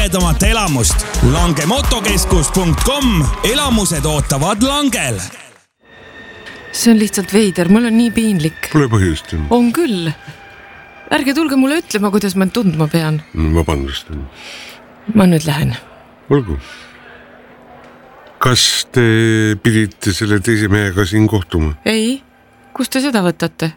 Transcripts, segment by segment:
ägedamat elamust. langemotokeskus.com. Elamused ootavad Langel. See on lihtsalt veider, mul on nii piinlik. Pole põhjust. On küll. Ärge tulge mulle ütlema, kuidas ma tundma pean. Vabandust. Ma nüüd lähen. Olgu. Kas te pidite selle teise mehega siin kohtuma? Ei, kust te seda võtate?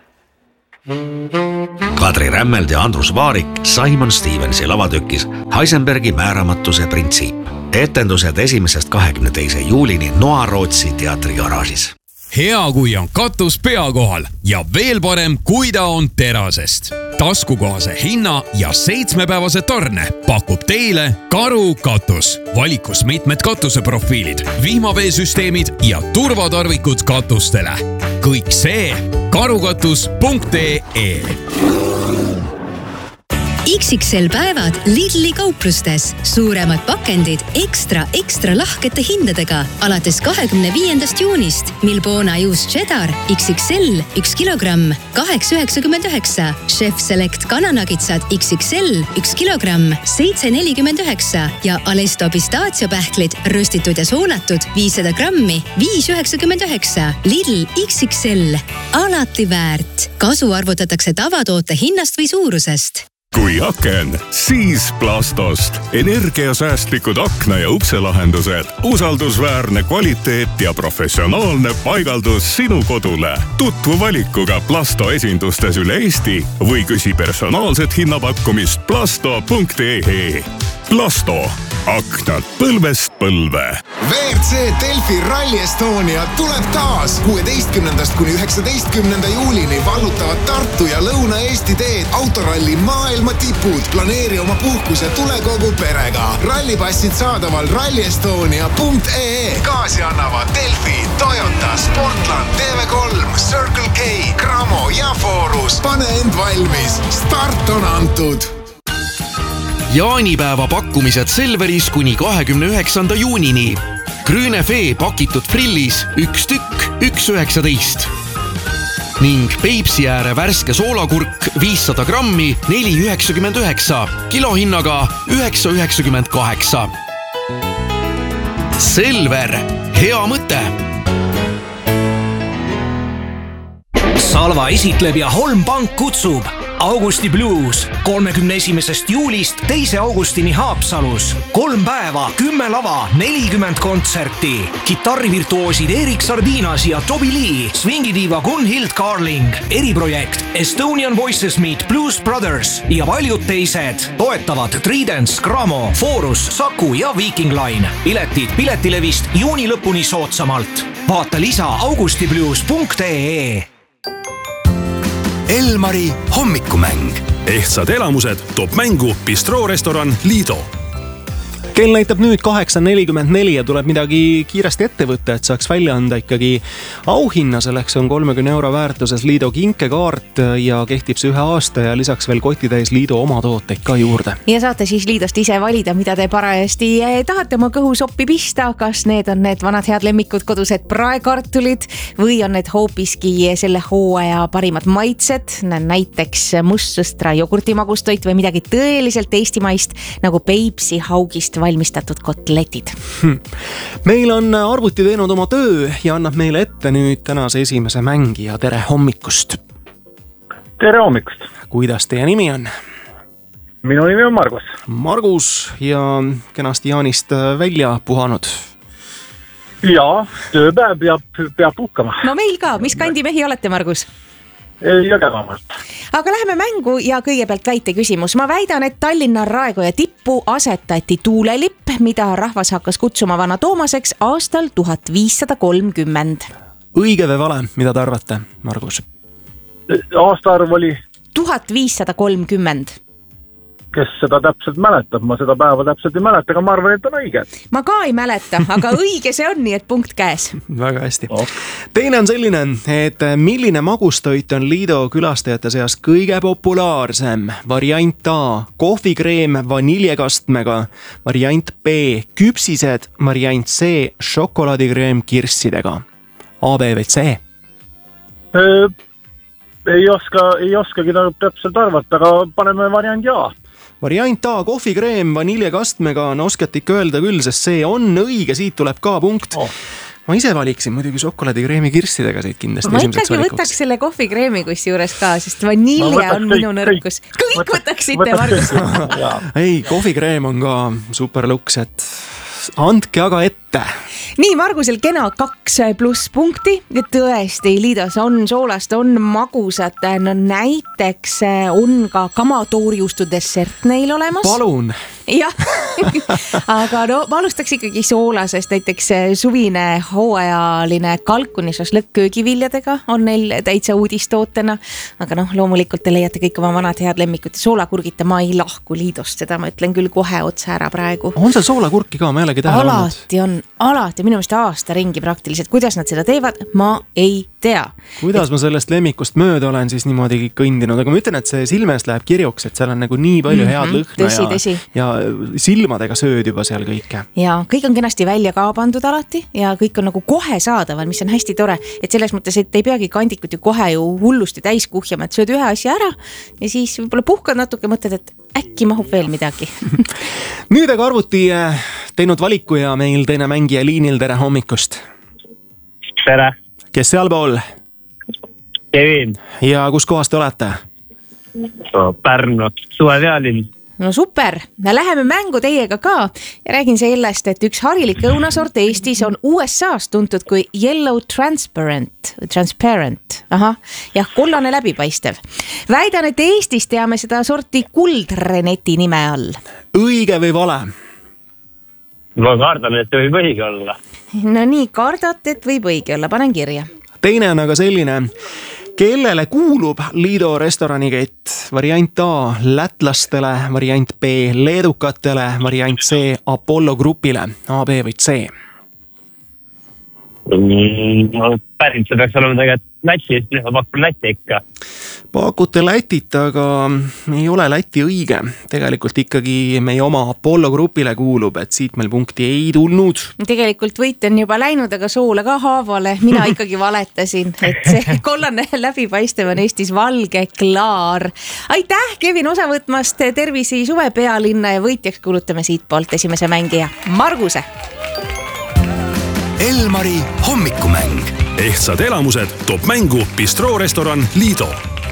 Kadri Rämmeld ja Andrus Vaarik Simon Stevensi lavatükis Heisenbergi määramatuse printsiip. Etendused 1.–22. juulini Noa-Rootsi teatrigaraažis. Hea, kui on katus pea kohal ja veel parem, kui ta on terasest. Taskukohase hinna ja 7-päevase tarne pakub teile Karu katus. Valikus mitmed katuseprofiilid, vihmaveesüsteemid ja turvatarvikud katustele. Kõik see karukatus.ee. XXL päevad Lidli kauplustes. Suuremad pakendid ekstra lahkete hindadega alates 25. juunist. Milbona juust cheddar XXL 1 kilogramm 8,99. Chef Select kananagitsad XXL 1 kilogramm 7,49 ja Alesto pistaatsiopähklid röstitud ja soonatud 500 grammi 5,99. Lidl XXL. Alati väärt. Kasu arvutatakse tavatoote hinnast või suurusest. Kui aken, siis Plastost. Energiasäästlikud akna- ja ukselahendused. Usaldusväärne kvaliteet ja professionaalne paigaldus sinu kodule. Tutvu valikuga Plasto esindustes üle Eesti või küsi personaalset hinnapakkumist plasto.ee. Plasto. Aknad põlvest põlve. WRC Delfi Rally Estonia tuleb taas 16.–19. juulini vallutavad Tartu ja Lõuna-Eesti teed autoralli maailma tipud. Planeeri oma puhkus ja tule kogu perega. Rallipassid saadaval rallyestonia.ee. Kaasi annavad Delfi, Toyota, Sportland, TV3, Circle K, Cramo ja Forus. Pane end valmis. Start on antud. Jaanipäeva pakkumised Selveris kuni 29. juunini. Grünefee pakitud frillis 1 tükk 1,19. Ning Peipsi ääre värske soolakurk 500 grammi 4,99. Kilohinnaga 9,98. Selver, hea mõte! Salva esitleb ja Holm Pank kutsub Augusti Blues 31. juulist 2. augustini Haapsalus. 3 päeva, 10 lava, 40 kontserti. Kitarrivirtuoosid Erik Sardinas ja Toby Lee, swingidiiva Gunhild Carling, eriprojekt Estonian Voices Meet Blues Brothers ja paljud teised. Toetavad Tridents, Cramo, Forus, Saku ja Viking Line. Piletid Piletilevist juuni lõpuni soodsamalt. Vaata lisa augustiblues.ee. Elmari hommikumäng. Ehtsad elamused toob mängu Bistro restoran Lido. Kell näitab nüüd 8.44 ja tuleb midagi kiiresti ette võtta, et saaks välja anda ikkagi auhinna. Selleks on 30 euro väärtuses Lido kinkekaart ja kehtib see 1 aasta ja lisaks veel kotitäis Lido oma tooteid ka juurde. Ja saate siis Lidost ise valida, mida te parajasti tahate oma kõhusoppi pista. Kas need on need vanad head lemmikud kodused praekartulid või on need hoopiski selle hooaja parimad maitsed, näiteks mustsõstra jogurti magustoit või midagi tõeliselt eestimaist nagu Peipsi haugist valmistatud kotletid. Meil on arvuti teinud oma töö ja annab meile ette nüüd tänase esimese mängija. Tere hommikust! Tere hommikust! Kuidas teie nimi on? Minu nimi on Margus. Margus ja kenasti Jaanist välja puhanud. Jaa, tööpäev peab puhkama. No meil ka, mis kandi mehi olete, Margus? Jõgevamalt. Aga läheme mängu ja kõigepealt väite küsimus. Ma väidan, et Tallinna Raekoja tippu asetati tuulelipp, mida rahvas hakkas kutsuma Vana Toomaseks aastal 1530. Õige või vale, mida te arvate, Margus? Aastaarv oli? 1530. Kes seda täpselt mäletab? Ma seda päeva täpselt ei mäleta, aga ma arvan, et on õige. Ma ka ei mäleta, aga õige see on, nii et punkt käes. Väga hästi. Teine on selline, et milline magustoit on Lido külastajate seas kõige populaarsem? Variant A, kohvikreem vaniljekastmega, variant B, küpsised, variant C, šokolaadikreem kirssidega. A, B või C? Ei oskagi täpselt arvata, aga paneme variandi A. variant A, kohvikreem vaniljekastmega on, oskate ikka öelda küll, sest see on õige, siit tuleb ka punkt. Ma ise valiksin muidugi šokolaadikreemi kirstidega siit kindlasti. Ma ikkagi võtaks selle kohvikreemi kus juures ka, sest vanilje on minu nõrkus. Kõik võtaksite, Margus. Ei, kohvikreem on ka super luks, et andke aga ette. Nii, Margusel kena 2+ punkti ja tõesti, Liidos on soolast, on magusat, no näiteks on ka kamatoorjuustu dessert neil olemas. Palun! Jah, aga no ma alustaks ikkagi soolasest, näiteks suvine hooajaline kalkunišašlõkk köögiviljadega on neil täitsa uudistootena, aga noh, loomulikult te leiate kõik oma vanad head lemmikut ja soolakurgita ma ei lahku Liidost, seda ma ütlen küll kohe otsa ära praegu. On see soolakurki ka, ma jällegi tähele olnud? Alati, minu meelest aasta ringi praktiliselt, kuidas nad seda teevad, ma ei tea. Kuidas ma sellest lemmikust mööda olen siis niimoodi kõndinud, aga ma ütlen, et see silmest läheb kirjuks, et seal on nagu nii palju head lõhna ja silmadega sööd juba seal kõike. Ja kõik on kenasti välja ka pandud alati ja kõik on nagu kohe saadaval, mis on hästi tore, et selles mõttes, et ei peagi kandikut ju kohe ju hullusti täis kuhjama, et sööd ühe asja ära ja siis võib-olla puhkad natuke, mõtled, et äkki mahub veel midagi. Nüüd aga arvuti teinud valiku ja meil teine mängija liinil, tere hommikust. Tere. Kes sealpool? Kevin. Ja kus kohast te olete? Pärnu, suve pealinn. No super, läheme mängu teiega ka ja räägin sellest, et üks harilik õunasort Eestis on USA's tuntud kui Yellow Transparent. Aha, jah, kollane läbipaistev. Väidan, et Eestis teame seda sorti kuldreneti nime all. Õige või vale? Ma kardan, et võib õige olla. No nii, kardad, et võib õige olla, panen kirja. Teine on aga selline, kellele kuulub Liido restoranikett? Variant A lätlastele, variant B leedukatele, variant C Apollo grupile, A, B või C? Pärind see peaks olema tegelikult Lätist, ma pakun Läti ikka. Pakute Lätit, aga ei ole Läti õige. Tegelikult ikkagi meie oma Apollo grupile kuulub, et siit meil punkti ei tulnud. Tegelikult võit on juba läinud, aga soole ka haavale. Mina ikkagi valetasin, et see kollane läbipaistev on Eestis valge klaar. Aitäh, Kevin, osa võtmast, tervisi suve pealinna ja võitjaks kuulutame siit poolt esimese mängija Marguse. Elmari hommikumäng. Ehtsad elamused toob mängu Bistro restoran Liido.